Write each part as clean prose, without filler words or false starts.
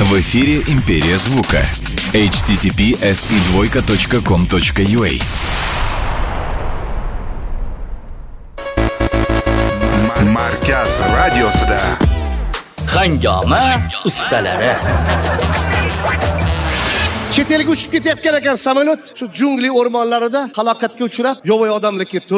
В эфире «Империя звука». https://com.ua. Markaz radiosida Hangoma ustalari. Chet elga uchib ketayotgan ekan samolyot, shu jungli o'rmonlarida halokatga uchrab, yovvoyi odamlar kelibdi.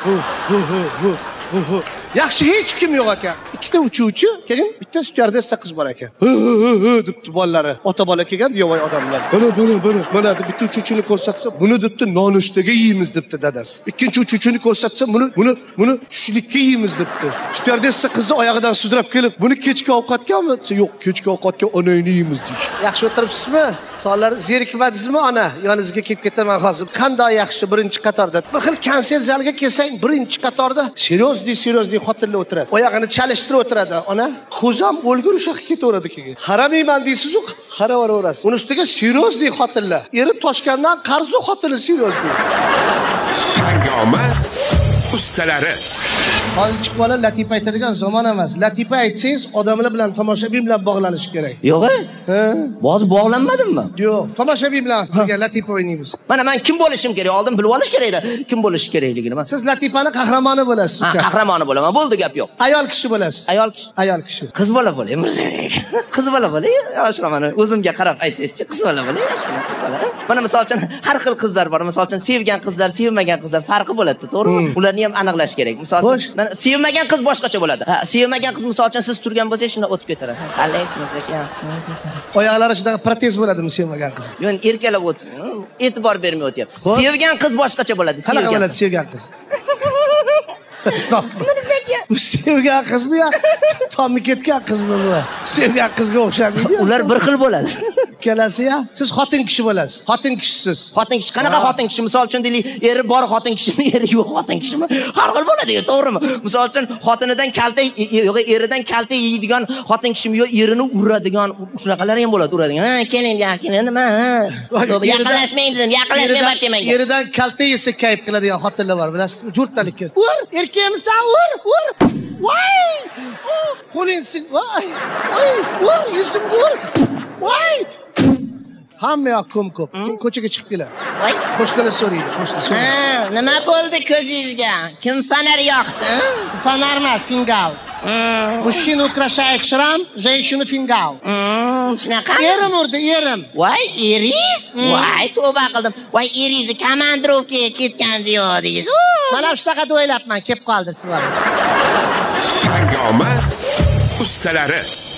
Yaxshi hech kim yo'q ekan. Ikkita uchuvchi, keyin bitta styuardessa qiz bor ekan. Debdi bolalari. Ota bola kelgan yovvoyi odamlar. Mana deb bitta uchuvchini ko'rsatsa, buni debdi nonushtaga yeymiz debdi dadasi. Ikkinchi uchuvchini ko'rsatsa, buni tushlikka yeymiz debdi. Styuardessa qizni oyog'idan sudrab kelib, buni kechki ovqatgami? Yo'q, kechki ovqatga onangni yeymiz deydi. Yaxshi o'tiribsizmi? Sonlar zerikmadingizmi ona? Yoningizga kelib ketaman hozir. Qanday yaxshi birinchi qatorda. Bir xil konsert zaliga kelsang, birinchi qatorda seriozli xotinlar o'tiradi. Oyog'ini chalishtirib o'tiradi. Ona, ko'zam o'lgur ushaqqa ketaveradi keyin. Qaramayman deysiz-ku, qaraveraverasiz. Uning ustiga seriozli xotinlar. Eri toshgandan qarzu xotini seriozli. Hangoma ustalari. Hozirchi bola latifa aytadigan zamon emas. Latifa aytsangiz, odamlar bilan tomoshabin bilan bog'lanish kerak. Yo'q-a? Hozir bog'lanmadimmi? Yo'q, tomoshabin bilan birga latifa o'ynaymiz. Mana men kim bo'lishim kerak? Oldin bilib olish kerak edi. Kim bo'lish kerakligini. Siz latifani qahramoni bo'lasiz. Qahramoni bo'laman. Bo'ldi, gap yo'q. Ayol kishi bo'lasiz. Ayol kishi. Qiz bola bo'ling, Mirzabek. Qiz bola bo'ling. Yoshroqman. O'zimga qarab aytsangizchi, qiz bola bo'ling, yoshroq bola. Mana misol uchun har xil qizlar bor. Misol uchun sevgan qizlar, sevmagan qizlar farqi bo'ladi, to'g'rimi? Ularni ham aniqlash kerak. Misol uchun sevmagan qiz boshqacha bo'ladi. Sevmagan qiz misol uchun siz turgan bo'lsangiz shunda o'tib ketadi. Qalaysizmi, yaxshimi? Oyoqlari ichida protez bo'ladimi sevmagan qiz? Yo'q, erkalab o'tib, e'tibor bermay o'tyapti. Sevgan qiz boshqacha bo'ladi. Qanaqa bo'ladi sevgan qiz? Stop. Sevgan qizmi yo? Tommi ketgan qizmi bu? Sevgan qizga o'xshamaydi. Ular bir xil bo'ladi. Kelasi-ya, siz xotin kishi bo'lasiz. Xotin kishisiz. Xotin kishi qanaqa xotin kishi? Misol uchun deylik, eri bor xotin kishimi, eri yo'q xotin kishimi? Har xil bo'ladi-ku, to'g'rimi? Misol uchun xotinidan kaltak, yo'q, eridan kaltak yeydigan xotin kishimi, yo'q, erini uradigan, shunaqalar ham bo'ladi, uradigan. Ha, keling, nima? Yaqinlashmang dedim, yaqinlashmay boshlamayman. Eridan kaltak yesa kayf qiladigan xotinlar bor, bilasizmi? Jo'rtalikka. Ur, erkakmisan, ur. Voy! Qo'lingni, voy! Ur, yuzimga ur. Voy! Hamma yoq ko'p. Ko'chaga chiqib keladi. Voy, qo'shnilar so'raydi, qo'shnilar. Nima bo'ldi ko'zingizga? Kim fonar yoqdi? Fonar emas, fingal. Мужчину украшает шрам, женщину фингал. Shunaqa. Erim urdi, erim. Voy, eriz? Voy, tavba qildim. Voy, erizni komandirovkaga ketgan deyodingiz. Mana shunaqa deb o'ylabman, kelib qoldi sizlar. Hangoma ustalari.